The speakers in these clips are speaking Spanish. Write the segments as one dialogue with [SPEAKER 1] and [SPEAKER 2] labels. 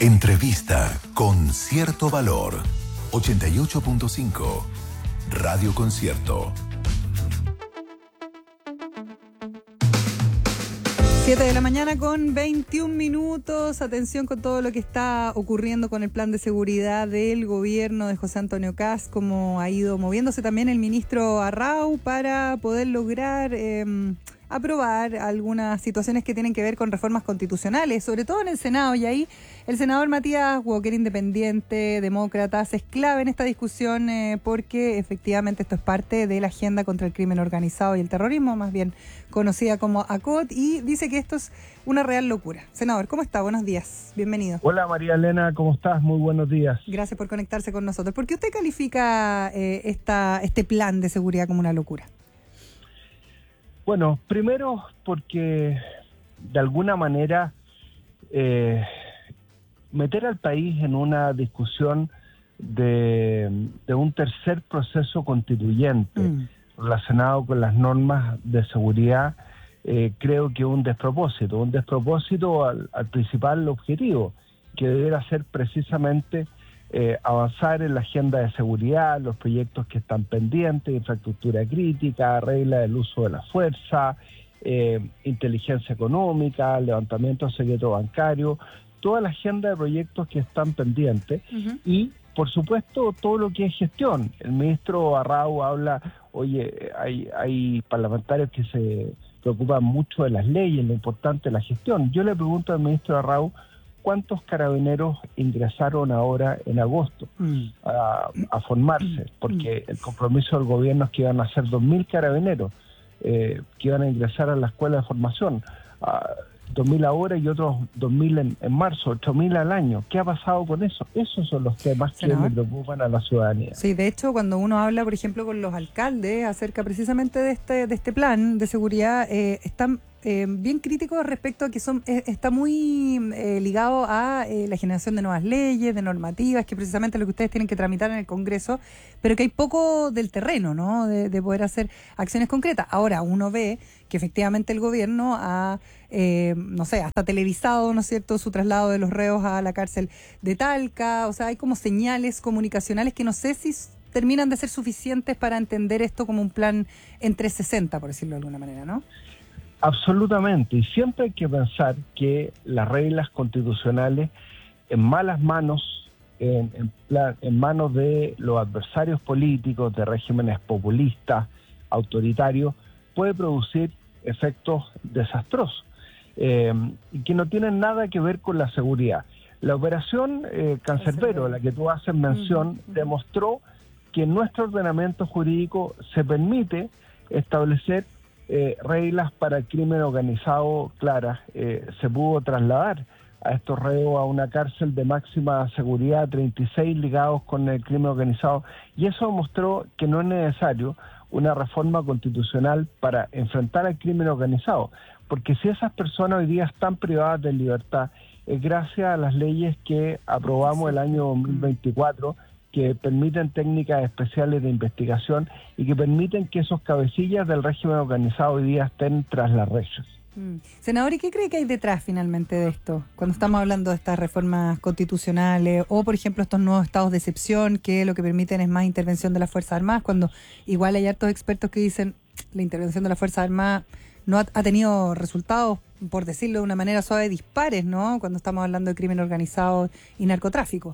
[SPEAKER 1] Entrevista con cierto valor. 88.5 Radio Concierto.
[SPEAKER 2] 7 de la mañana con 21 minutos. Atención con todo lo que está ocurriendo con el plan de seguridad del gobierno de José Antonio Kast, cómo ha ido moviéndose también el ministro Arrau para poder lograr aprobar algunas situaciones que tienen que ver con reformas constitucionales, sobre todo en el Senado, y ahí el senador Matías Walker, independiente, demócratas, es clave en esta discusión porque efectivamente esto es parte de la agenda contra el crimen organizado y el terrorismo, más bien conocida como ACOT, y dice que esto es una real locura. Senador, ¿cómo está? Buenos días, bienvenido.
[SPEAKER 3] Hola María Elena, ¿cómo estás? Muy buenos días.
[SPEAKER 2] Gracias por conectarse con nosotros. ¿Por qué usted califica este plan de seguridad como una locura?
[SPEAKER 3] Bueno, primero porque de alguna manera meter al país en una discusión de un tercer proceso constituyente relacionado con las normas de seguridad, creo que un despropósito al principal objetivo, que deberá ser precisamente avanzar en la agenda de seguridad, los proyectos que están pendientes, infraestructura crítica, regla del uso de la fuerza, inteligencia económica, levantamiento de secreto bancario, toda la agenda de proyectos que están pendientes y, por supuesto, todo lo que es gestión. El ministro Arrau habla, oye, hay parlamentarios que se preocupan mucho de las leyes, lo importante de la gestión. Yo le pregunto al ministro Arrau, ¿cuántos carabineros ingresaron ahora en agosto a formarse? Porque el compromiso del gobierno es que iban a ser 2.000 carabineros que iban a ingresar a la escuela de formación. 2.000 ahora y otros 2.000 en marzo, 8.000 al año. ¿Qué ha pasado con eso? Esos son los temas que me preocupan a la ciudadanía.
[SPEAKER 2] Sí, de hecho, cuando uno habla, por ejemplo, con los alcaldes acerca precisamente de este plan de seguridad, están bien críticos respecto a que está muy ligado a la generación de nuevas leyes, de normativas, que precisamente es lo que ustedes tienen que tramitar en el Congreso, pero que hay poco del terreno, ¿no? De poder hacer acciones concretas. Ahora, uno ve que efectivamente el gobierno ha, hasta televisado, ¿no es cierto?, su traslado de los reos a la cárcel de Talca. O sea, hay como señales comunicacionales que no sé si terminan de ser suficientes para entender esto como un plan en 360, por decirlo de alguna manera, ¿no?
[SPEAKER 3] Absolutamente, y siempre hay que pensar que las reglas constitucionales en malas manos, en manos de los adversarios políticos, de regímenes populistas, autoritarios, puede producir efectos desastrosos y que no tienen nada que ver con la seguridad. La operación Cancerbero, a la que tú haces mención, demostró que en nuestro ordenamiento jurídico se permite establecer reglas para el crimen organizado claras. Se pudo trasladar a estos reos a una cárcel de máxima seguridad, 36 ligados con el crimen organizado, y eso demostró que no es necesario una reforma constitucional para enfrentar al crimen organizado, porque si esas personas hoy día están privadas de libertad, es gracias a las leyes que aprobamos el año 2024, que permiten técnicas especiales de investigación y que permiten que esos cabecillas del régimen organizado hoy día estén tras las rejas.
[SPEAKER 2] Senador, ¿y qué cree que hay detrás finalmente de esto? Cuando estamos hablando de estas reformas constitucionales o, por ejemplo, estos nuevos estados de excepción que lo que permiten es más intervención de las Fuerzas Armadas, cuando igual hay hartos expertos que dicen la intervención de las Fuerzas Armadas no ha tenido resultados, por decirlo de una manera suave, dispares, ¿no? Cuando estamos hablando de crimen organizado y narcotráfico.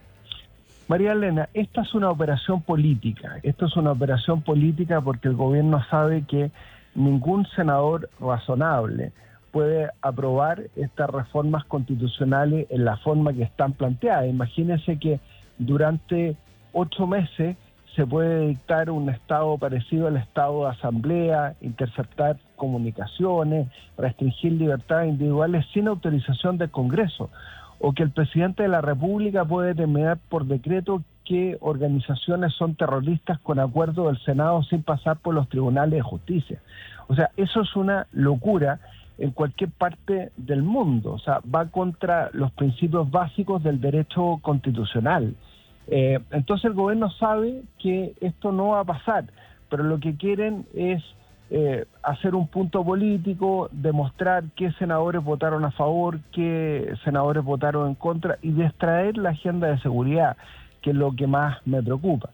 [SPEAKER 3] María Elena, esta es una operación política. Esto es una operación política porque el gobierno sabe que ningún senador razonable puede aprobar estas reformas constitucionales en la forma que están planteadas. Imagínense que durante 8 meses se puede dictar un estado parecido al estado de asamblea, interceptar comunicaciones, restringir libertades individuales sin autorización del Congreso, o que el presidente de la República puede determinar por decreto qué organizaciones son terroristas con acuerdo del Senado sin pasar por los tribunales de justicia. O sea, eso es una locura en cualquier parte del mundo. O sea, va contra los principios básicos del derecho constitucional. Entonces el gobierno sabe que esto no va a pasar, pero lo que quieren es hacer un punto político, demostrar qué senadores votaron a favor, qué senadores votaron en contra y distraer la agenda de seguridad, que es lo que más me preocupa.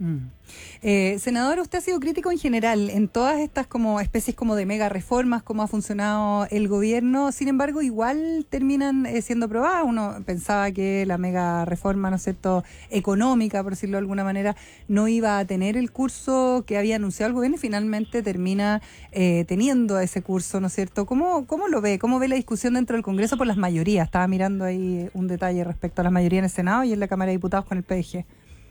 [SPEAKER 2] Senador, usted ha sido crítico en general en todas estas como especies como de mega reformas, cómo ha funcionado el gobierno. Sin embargo, igual terminan siendo aprobadas. Uno pensaba que la mega reforma, ¿no es cierto?, económica, por decirlo de alguna manera, no iba a tener el curso que había anunciado el gobierno y finalmente termina teniendo ese curso, ¿no es cierto? ¿Cómo lo ve? ¿Cómo ve la discusión dentro del Congreso por las mayorías? Estaba mirando ahí un detalle respecto a las mayorías en el Senado y en la Cámara de Diputados con el PDG.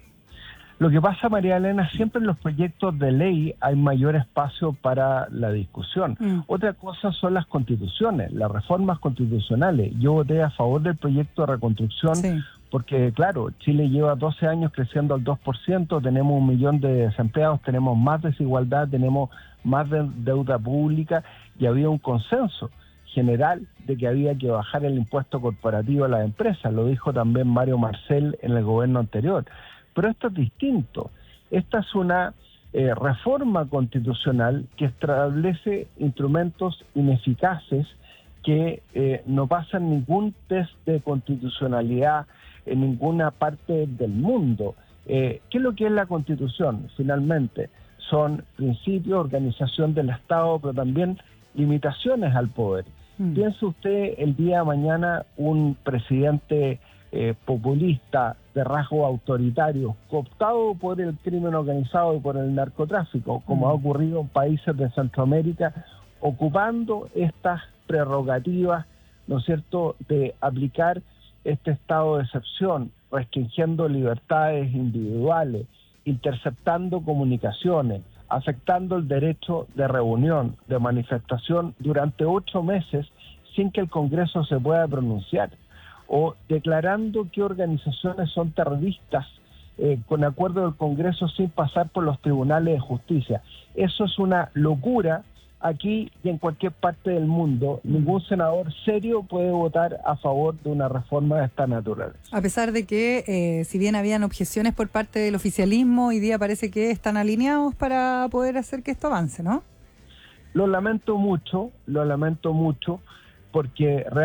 [SPEAKER 3] Lo que pasa, María Elena, siempre en los proyectos de ley hay mayor espacio para la discusión. Otra cosa son las constituciones, las reformas constitucionales. Yo voté a favor del proyecto de reconstrucción porque, claro, Chile lleva 12 años creciendo al 2%, tenemos 1 millón de desempleados, tenemos más desigualdad, tenemos más deuda pública y había un consenso general de que había que bajar el impuesto corporativo a las empresas. Lo dijo también Mario Marcel en el gobierno anterior. Pero esto es distinto. Esta es una reforma constitucional que establece instrumentos ineficaces que no pasan ningún test de constitucionalidad en ninguna parte del mundo. ¿Qué es lo que es la Constitución? Finalmente, son principios, organización del Estado, pero también limitaciones al poder. Piense usted el día de mañana un presidente populista de rasgo autoritario, cooptado por el crimen organizado y por el narcotráfico, como ha ocurrido en países de Centroamérica, ocupando estas prerrogativas, ¿no es cierto?, de aplicar este estado de excepción, restringiendo libertades individuales, interceptando comunicaciones, afectando el derecho de reunión, de manifestación durante 8 meses sin que el Congreso se pueda pronunciar, o declarando qué organizaciones son terroristas con acuerdo del Congreso sin pasar por los tribunales de justicia. Eso es una locura aquí y en cualquier parte del mundo. Ningún senador serio puede votar a favor de una reforma de esta naturaleza.
[SPEAKER 2] A pesar de que, si bien habían objeciones por parte del oficialismo, hoy día parece que están alineados para poder hacer que esto avance, ¿no?
[SPEAKER 3] Lo lamento mucho, porque realmente